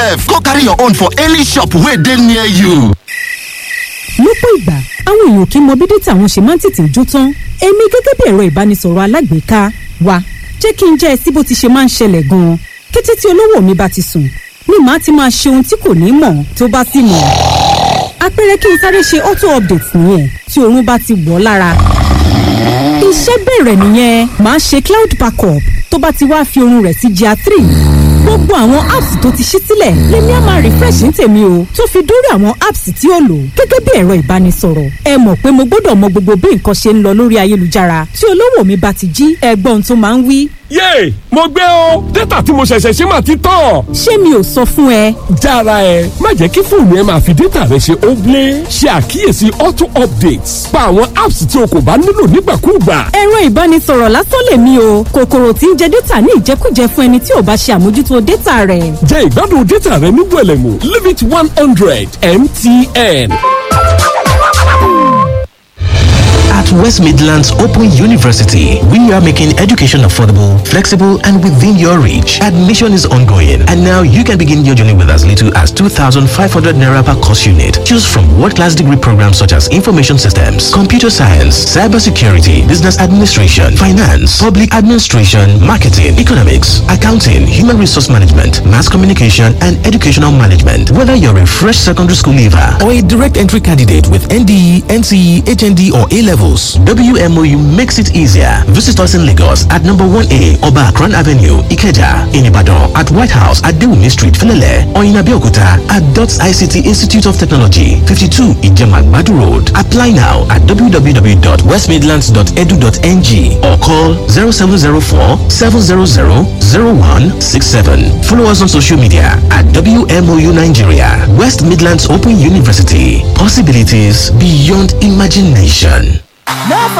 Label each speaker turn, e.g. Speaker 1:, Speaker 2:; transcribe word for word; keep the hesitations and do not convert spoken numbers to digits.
Speaker 1: sef go carry your own for any shop wey dey near you.
Speaker 2: lọ́pọ̀ ìgbà àwọn èèyàn kì í mọ bí dátà wọn ṣe máa ń tètè jó tán èmi gẹ́gẹ́ bí ẹ̀rọ ìbánisọ̀rọ̀ alágbèéká wa jẹ́ kí n jẹ́ ẹ sí bó ti ṣe máa ń ṣẹlẹ̀ gan-an kété tí olówó mi bá ti sùn ni màá ti máa ṣe ohun tí kò ní mọ̀ tó bá sì mọ̀ àpẹẹrẹ kí n sáré ṣe auto update nìyẹn tí oorun bá ti wọ̀ lára iṣẹ́ bẹ̀rẹ̀ nìyẹn màá ṣe cloud backup tó bá ti wá fi oorun rẹ̀ sí jà three gbogbo àwọn apps tó ti ṣí sílẹ̀ lèmi á máa refresh ní tèmi o tó fi dórí àwọn apps tí ó lò gẹ́gẹ́ bí ẹ̀rọ ìbánisọ̀rọ̀ ẹ mọ̀ pé mo gbọ́dọ̀ mọ gbogbo bí nǹkan ṣe ń lọ lórí ayélujára tí olówó mi bá ti jí ẹgbọ́n tó máa ń wí.
Speaker 3: yéè mo gbé o dátà tí mo ṣẹ̀ṣẹ̀ ṣe máa ti tán.
Speaker 2: ṣé mi ò sọ fún ẹ.
Speaker 3: jára ẹ má jẹ́ kí fóònù ẹ máa fi dátà rẹ ṣe óblé ṣe àkíyèsí auto updates pa àwọn apps tí o kò bá nílò nígbàkúùgbà.
Speaker 2: ẹ̀rọ ìbánisọ̀rọ̀ lásán lèmi o kòkòrò tí ń jẹ dátà ní ìjẹkújẹ fún ẹni tí ò bá ṣe àmójútó dátà rẹ̀.
Speaker 3: jẹ́ ìgbádùn dátà rẹ ní wẹ̀lẹ̀mú limit one hundred M T N.
Speaker 4: At West Midlands Open University, we are making education affordable, flexible, and within your reach. Admission is ongoing, and now you can begin your journey with as little as two thousand five hundred naira per course unit. Choose from world-class degree programs such as Information Systems, Computer Science, Cybersecurity, Business Administration, Finance, Public Administration, Marketing, Economics, Accounting, Human Resource Management, Mass Communication, and Educational Management. Whether you're a fresh secondary school leaver or a direct entry candidate with N D E, N C E, H N D, or A-Levels, W M O U makes it easier. Visit us in Lagos at number one A Oba Akran Avenue, Ikeja, in Ibadan at White House at Dewumi Street, Felele, or in Abeokuta at DOTS I C T Institute of Technology, fifty-two Ijemagbadu Road. Apply now at w w w dot west midlands dot e d u dot n g or call zero seven zero four, seven zero zero, zero one six seven. Follow us on social media at W M O U Nigeria. West Midlands Open University. Possibilities beyond imagination.
Speaker 5: No